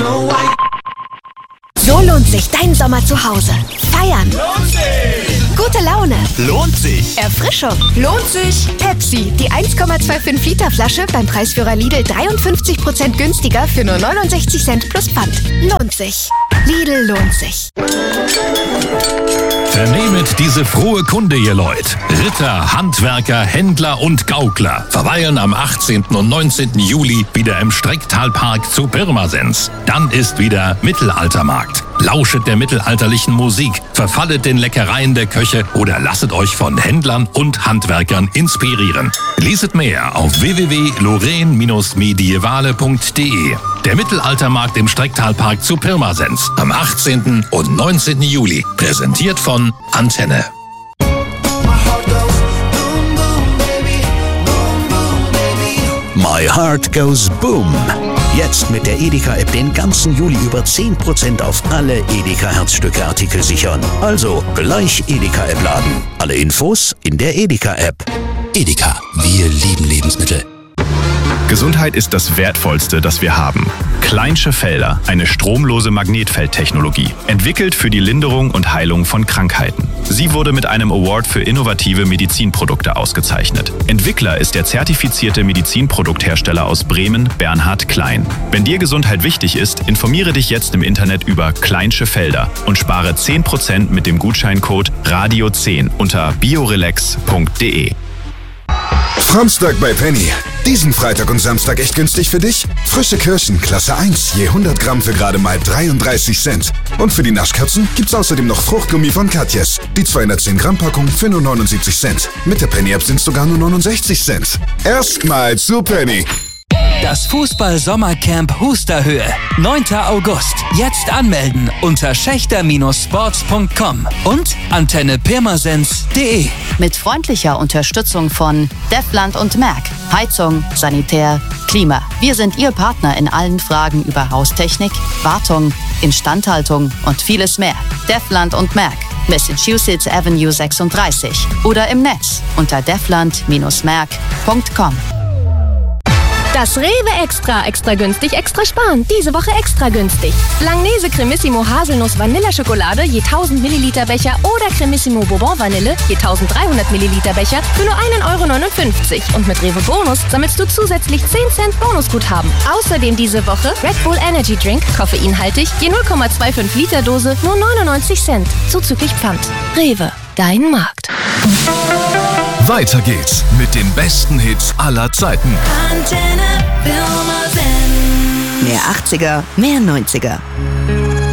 So lohnt sich dein Sommer zu Hause. Feiern. Lohnt sich. Gute Laune. Lohnt sich. Erfrischung. Lohnt sich. Pepsi, die 1,25 Liter Flasche beim Preisführer Lidl 53% günstiger für nur 69 Cent plus Pfand. Lohnt sich. Lidl lohnt sich. Vernehmet diese frohe Kunde, ihr Leut. Ritter, Handwerker, Händler und Gaukler verweilen am 18. und 19. Juli wieder im Strecktalpark zu Pirmasens. Dann ist wieder Mittelaltermarkt. Lauschet der mittelalterlichen Musik, verfallet den Leckereien der Köche oder lasset euch von Händlern und Handwerkern inspirieren. Leset mehr auf www.lorraine-medievale.de. Der Mittelaltermarkt im Strecktalpark zu Pirmasens am 18. und 19. Juli. Präsentiert von Antenne. My Heart Goes Boom. Jetzt mit der Edeka-App den ganzen Juli über 10% auf alle Edeka-Herzstücke-Artikel sichern. Also gleich Edeka-App laden. Alle Infos in der Edeka-App. Edeka, wir lieben Lebensmittel. Gesundheit ist das Wertvollste, das wir haben. Kleinsche Felder, eine stromlose Magnetfeldtechnologie, entwickelt für die Linderung und Heilung von Krankheiten. Sie wurde mit einem Award für innovative Medizinprodukte ausgezeichnet. Entwickler ist der zertifizierte Medizinprodukthersteller aus Bremen, Bernhard Klein. Wenn dir Gesundheit wichtig ist, informiere dich jetzt im Internet über Kleinsche Felder und spare 10% mit dem Gutscheincode RADIO10 unter biorelax.de. Samstag bei Penny. Diesen Freitag und Samstag echt günstig für dich? Frische Kirschen, Klasse 1, je 100 Gramm für gerade mal 33 Cent. Und für die Naschkatzen gibt's außerdem noch Fruchtgummi von Katjes. Die 210 Gramm Packung für nur 79 Cent. Mit der Penny-App sind's sogar nur 69 Cent. Erstmal zu Penny. Das Fußball-Sommercamp Husterhöhe. 9. August. Jetzt anmelden unter schächter-sports.com und antennepirmasens.de. Mit freundlicher Unterstützung von Defland und Merck. Heizung, Sanitär, Klima. Wir sind Ihr Partner in allen Fragen über Haustechnik, Wartung, Instandhaltung und vieles mehr. Defland und Merck. Massachusetts Avenue 36 oder im Netz unter defland-merck.com. Das Rewe extra günstig, extra sparen. Diese Woche extra günstig. Langnese Cremissimo Haselnuss Vanilleschokolade je 1000 Milliliter Becher oder Cremissimo Bourbon Vanille je 1300 Milliliter Becher für nur 1,59 €. Und mit Rewe Bonus sammelst du zusätzlich 10 Cent Bonusguthaben. Außerdem diese Woche Red Bull Energy Drink, koffeinhaltig, je 0,25 Liter Dose, nur 99 Cent. Zuzüglich Pfand. Rewe, dein Markt. Weiter geht's mit den besten Hits aller Zeiten. Antenne Pirmasens. Mehr 80er, mehr 90er.